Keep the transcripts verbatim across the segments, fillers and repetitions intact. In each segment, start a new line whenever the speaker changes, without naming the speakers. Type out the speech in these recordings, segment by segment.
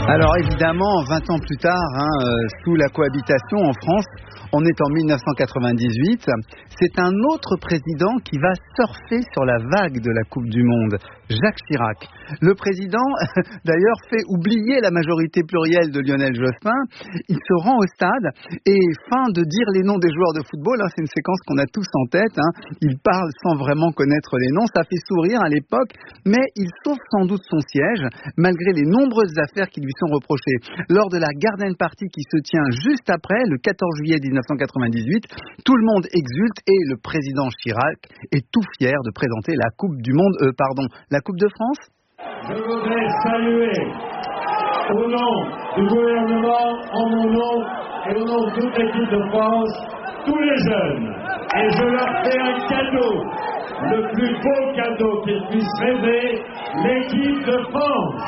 Alors évidemment, vingt ans plus tard, hein, euh, sous la cohabitation en France, on est en mille neuf cent quatre-vingt-dix-huit, c'est un autre président qui va surfer sur la vague de la Coupe du Monde, Jacques Chirac. Le président, d'ailleurs, fait oublier la majorité plurielle de Lionel Jospin. Il se rend au stade et fin de dire les noms des joueurs de football. Hein, c'est une séquence qu'on a tous en tête. Hein. Il parle sans vraiment connaître les noms. Ça fait sourire à l'époque, mais il sauve sans doute son siège, malgré les nombreuses affaires qui lui sont reprochées. Lors de la Garden Party qui se tient juste après, le quatorze juillet mille neuf cent quatre-vingt-dix-huit, tout le monde exulte et le président Chirac est tout fier de présenter la Coupe du Monde, euh, pardon, la Coupe de France.
Je voudrais saluer au nom du gouvernement, en mon nom et au nom de toute l'équipe de France, tous les jeunes. Et je leur fais un cadeau, le plus beau cadeau qu'ils puissent rêver, l'équipe de France.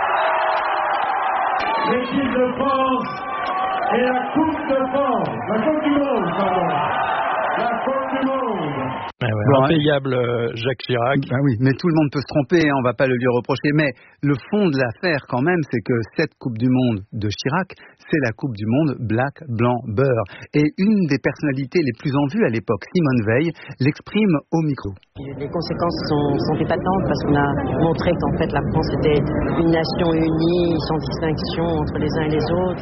L'équipe de France et la Coupe de France, la Coupe du Monde, pardon, la Coupe du Monde.
Ah ouais,
bon,
impayable, euh, Jacques Chirac.
Ben oui, mais tout le monde peut se tromper, hein, on ne va pas le lui reprocher. Mais le fond de l'affaire, quand même, c'est que cette Coupe du Monde de Chirac, c'est la Coupe du Monde black, blanc, beurre. Et une des personnalités les plus en vue à l'époque, Simone Veil, l'exprime au micro.
Les conséquences sont, sont épatantes parce qu'on a montré qu'en fait la France était une nation unie, sans distinction entre les uns et les autres.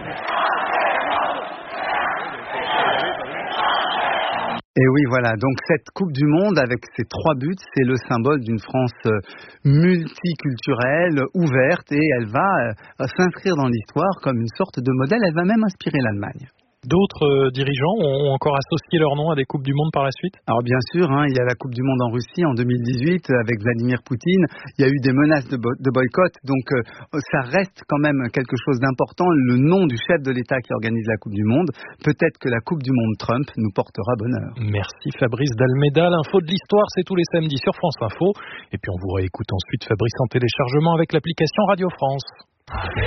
Et oui, voilà, donc cette Coupe du Monde avec ses trois buts, c'est le symbole d'une France multiculturelle, ouverte, et elle va s'inscrire dans l'histoire comme une sorte de modèle. Elle va même inspirer l'Allemagne.
D'autres euh, dirigeants ont encore associé leur nom à des Coupes du Monde par la suite ?
Alors bien sûr, hein, il y a la Coupe du Monde en Russie en deux mille dix-huit avec Vladimir Poutine. Il y a eu des menaces de, bo- de boycott, donc euh, ça reste quand même quelque chose d'important. Le nom du chef de l'État qui organise la Coupe du Monde. Peut-être que la Coupe du Monde Trump nous portera bonheur.
Merci Fabrice d'Almeida. L'info de l'histoire, c'est tous les samedis sur France Info. Et puis on vous réécoute ensuite, Fabrice, en téléchargement avec l'application Radio France.